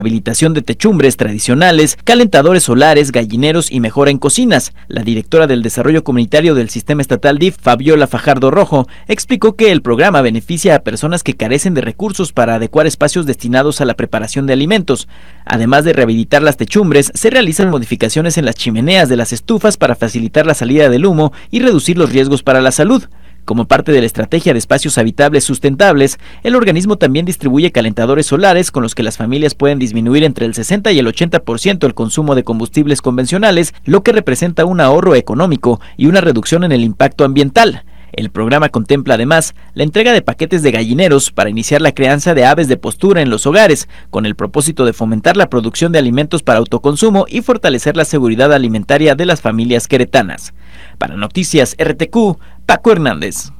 Habilitación de techumbres tradicionales, calentadores solares, gallineros y mejora en cocinas. La directora del Desarrollo Comunitario del Sistema Estatal DIF, Fabiola Fajardo Rojo, explicó que el programa beneficia a personas que carecen de recursos para adecuar espacios destinados a la preparación de alimentos. Además de rehabilitar las techumbres, se realizan modificaciones en las chimeneas de las estufas para facilitar la salida del humo y reducir los riesgos para la salud. Como parte de la estrategia de espacios habitables sustentables, el organismo también distribuye calentadores solares con los que las familias pueden disminuir entre el 60 y el 80% el consumo de combustibles convencionales, lo que representa un ahorro económico y una reducción en el impacto ambiental. El programa contempla además la entrega de paquetes de gallineros para iniciar la crianza de aves de postura en los hogares, con el propósito de fomentar la producción de alimentos para autoconsumo y fortalecer la seguridad alimentaria de las familias queretanas. Para Noticias RTQ, Paco Hernández.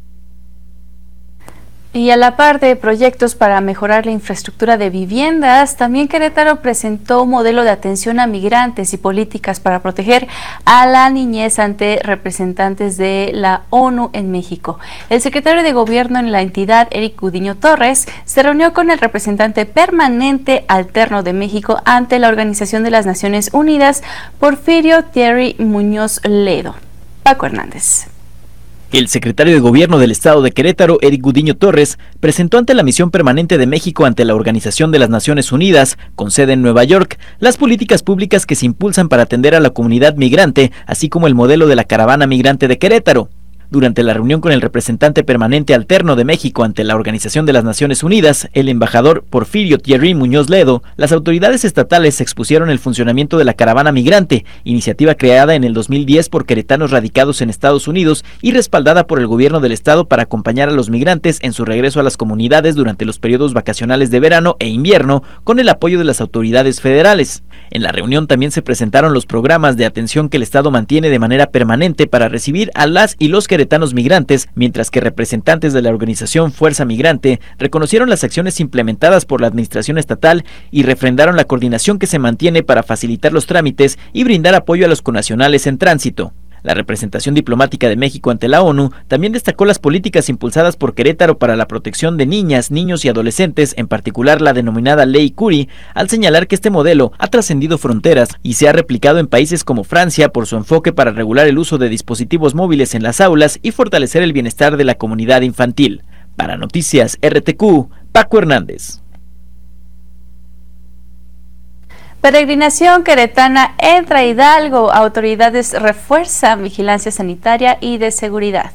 Y a la par de proyectos para mejorar la infraestructura de viviendas, también Querétaro presentó un modelo de atención a migrantes y políticas para proteger a la niñez ante representantes de la ONU en México. El secretario de Gobierno en la entidad, Eric Gudiño Torres, se reunió con el representante permanente alterno de México ante la Organización de las Naciones Unidas, Porfirio Thierry Muñoz Ledo. Paco Hernández. El secretario de Gobierno del Estado de Querétaro, Eric Gudiño Torres, presentó ante la Misión Permanente de México ante la Organización de las Naciones Unidas, con sede en Nueva York, las políticas públicas que se impulsan para atender a la comunidad migrante, así como el modelo de la caravana migrante de Querétaro. Durante la reunión con el representante permanente alterno de México ante la Organización de las Naciones Unidas, el embajador Porfirio Thierry Muñoz Ledo, las autoridades estatales expusieron el funcionamiento de la caravana migrante, iniciativa creada en el 2010 por queretanos radicados en Estados Unidos y respaldada por el gobierno del estado para acompañar a los migrantes en su regreso a las comunidades durante los periodos vacacionales de verano e invierno, con el apoyo de las autoridades federales. En la reunión también se presentaron los programas de atención que el Estado mantiene de manera permanente para recibir a las y los queretanos migrantes, mientras que representantes de la organización Fuerza Migrante reconocieron las acciones implementadas por la administración estatal y refrendaron la coordinación que se mantiene para facilitar los trámites y brindar apoyo a los connacionales en tránsito. La representación diplomática de México ante la ONU también destacó las políticas impulsadas por Querétaro para la protección de niñas, niños y adolescentes, en particular la denominada Ley Curie, al señalar que este modelo ha trascendido fronteras y se ha replicado en países como Francia por su enfoque para regular el uso de dispositivos móviles en las aulas y fortalecer el bienestar de la comunidad infantil. Para Noticias RTQ, Paco Hernández. Peregrinación queretana entra a Hidalgo. Autoridades refuerzan vigilancia sanitaria y de seguridad.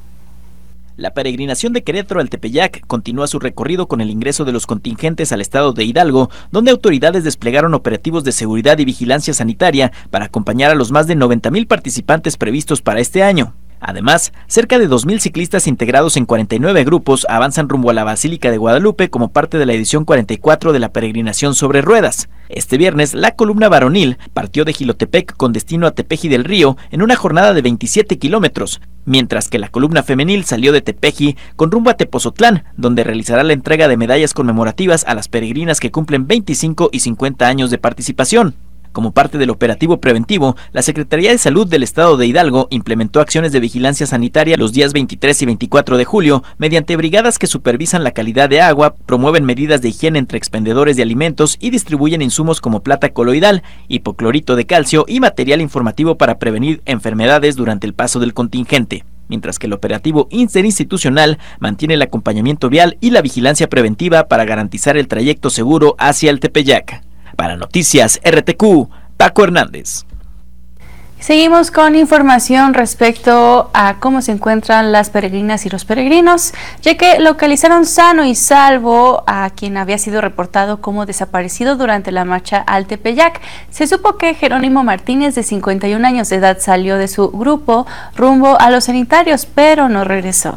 La peregrinación de Querétaro al Tepeyac continúa su recorrido con el ingreso de los contingentes al estado de Hidalgo, donde autoridades desplegaron operativos de seguridad y vigilancia sanitaria para acompañar a los más de 90,000 participantes previstos para este año. Además, cerca de 2,000 ciclistas integrados en 49 grupos avanzan rumbo a la Basílica de Guadalupe como parte de la edición 44 de la peregrinación sobre ruedas. Este viernes, la columna varonil partió de Jilotepec con destino a Tepeji del Río en una jornada de 27 kilómetros, mientras que la columna femenil salió de Tepeji con rumbo a Tepozotlán, donde realizará la entrega de medallas conmemorativas a las peregrinas que cumplen 25 y 50 años de participación. Como parte del operativo preventivo, la Secretaría de Salud del Estado de Hidalgo implementó acciones de vigilancia sanitaria los días 23 y 24 de julio mediante brigadas que supervisan la calidad de agua, promueven medidas de higiene entre expendedores de alimentos y distribuyen insumos como plata coloidal, hipoclorito de calcio y material informativo para prevenir enfermedades durante el paso del contingente. Mientras que el operativo interinstitucional mantiene el acompañamiento vial y la vigilancia preventiva para garantizar el trayecto seguro hacia el Tepeyac. Para Noticias RTQ, Paco Hernández. Seguimos con información respecto a cómo se encuentran las peregrinas y los peregrinos, ya que localizaron sano y salvo a quien había sido reportado como desaparecido durante la marcha al Tepeyac. Se supo que Jerónimo Martínez, de 51 años de edad, salió de su grupo rumbo a los sanitarios, pero no regresó.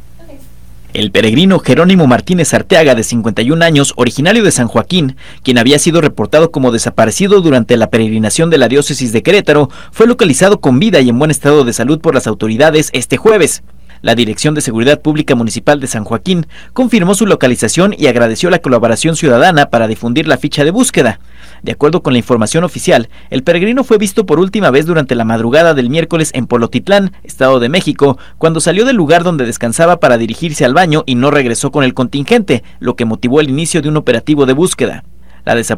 El peregrino Jerónimo Martínez Arteaga, de 51 años, originario de San Joaquín, quien había sido reportado como desaparecido durante la peregrinación de la diócesis de Querétaro, fue localizado con vida y en buen estado de salud por las autoridades este jueves. La Dirección de Seguridad Pública Municipal de San Joaquín confirmó su localización y agradeció la colaboración ciudadana para difundir la ficha de búsqueda. De acuerdo con la información oficial, el peregrino fue visto por última vez durante la madrugada del miércoles en Polotitlán, Estado de México, cuando salió del lugar donde descansaba para dirigirse al baño y no regresó con el contingente, lo que motivó el inicio de un operativo de búsqueda. La